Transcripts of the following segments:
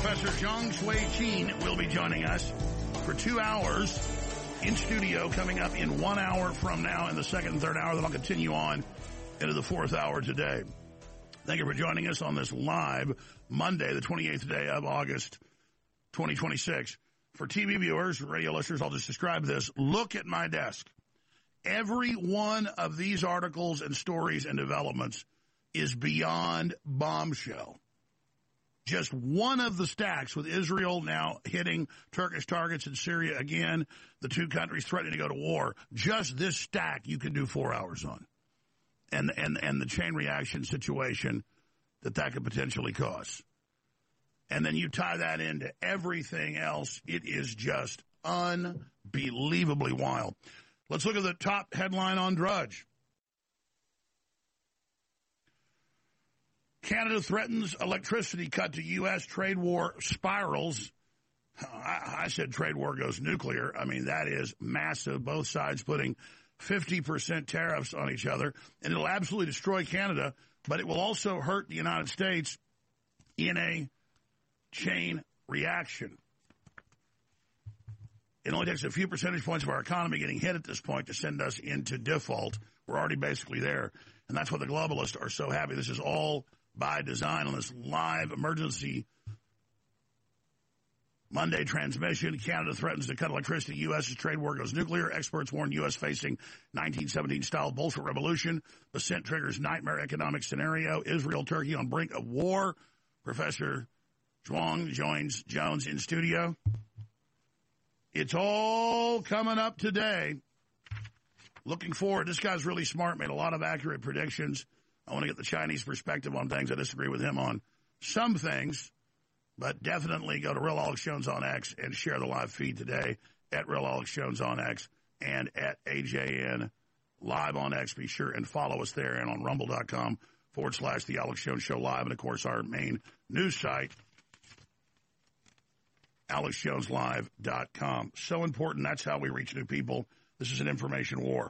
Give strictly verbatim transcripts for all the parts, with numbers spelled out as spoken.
Professor Zhang Shui-Qin will be joining us for two hours in studio coming up in one hour from now in the second and third hour. Then I'll continue on into the fourth hour today. Thank you for joining us on this live Monday, the twenty-eighth day of August, twenty twenty-six. For T V viewers, radio listeners, I'll just describe this. Look at my desk. Every one of these articles and stories and developments is beyond bombshell. Just one of the stacks with Israel now hitting Turkish targets in Syria again, the two countries threatening to go to war. Just this stack you can do four hours on. And, and, and the chain reaction situation that that could potentially cause. And then you tie that into everything else. It is just unbelievably wild. Let's look at the top headline on Drudge. Canada threatens electricity cut to U S trade war spirals. I, I said trade war goes nuclear. I mean, that is massive. Both sides putting fifty percent tariffs on each other. And it'll absolutely destroy Canada, but it will also hurt the United States in a chain reaction. It only takes a few percentage points of our economy getting hit at this point to send us into default. We're already basically there. And that's why the globalists are so happy. This is all by design on this live emergency Monday transmission. Canada threatens to cut electricity. U S as trade war goes nuclear. Experts warn U S facing nineteen seventeen-style Bolshevik revolution. Ascent triggers nightmare economic scenario. Israel, Turkey on brink of war. Professor Zhuang joins Jones in studio. It's all coming up today. Looking forward. This guy's really smart, made a lot of accurate predictions. I want to get the Chinese perspective on things. I disagree with him on some things, but definitely go to Real Alex Jones on X and share the live feed today at Real Alex Jones on X and at A J N Live on X. Be sure and follow us there and on rumble.com forward slash the Alex Jones Show Live. And, of course, our main news site, alex jones live dot com. So important. That's how we reach new people. This is an information war.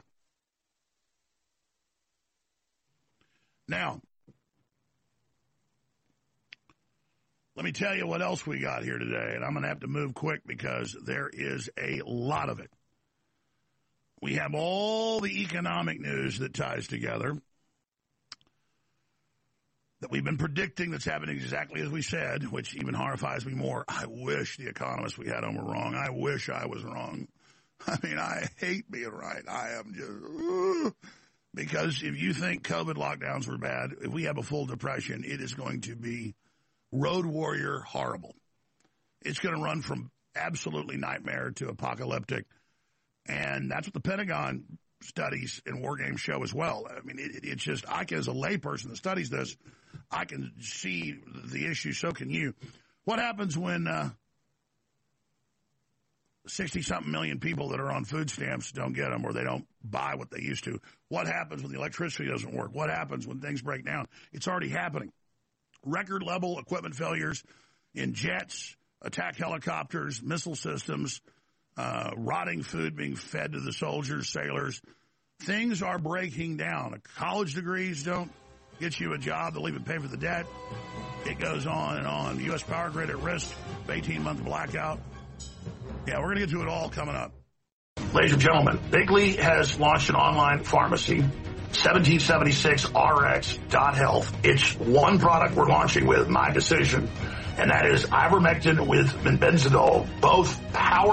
Now, let me tell you what else we got here today, and I'm going to have to move quick because there is a lot of it. We have all the economic news that ties together that we've been predicting that's happening exactly as we said, which even horrifies me more. I wish the economists we had on were wrong. I wish I was wrong. I mean, I hate being right. I am just... Uh, because if you think COVID lockdowns were bad, if we have a full depression, it is going to be road warrior horrible. It's going to run from absolutely nightmare to apocalyptic. And that's what the Pentagon studies and war games show as well. I mean, it, it's just, I can, as a layperson that studies this, I can see the issue. So can you. What happens when uh, sixty-something million people that are on food stamps don't get them or they don't buy what they used to? What happens when the electricity doesn't work? What happens when things break down? It's already happening. Record-level equipment failures in jets, attack helicopters, missile systems, uh, rotting food being fed to the soldiers, sailors. Things are breaking down. College degrees don't get you a job. They'll even pay for the debt. It goes on and on. The U S power grid at risk of eighteen-month blackout. Yeah, we're going to get to it all coming up. Ladies and gentlemen, Bigley has launched an online pharmacy, seventeen seventy-six R X dot health. It's one product we're launching with, my decision, and that is ivermectin with benzidol, both power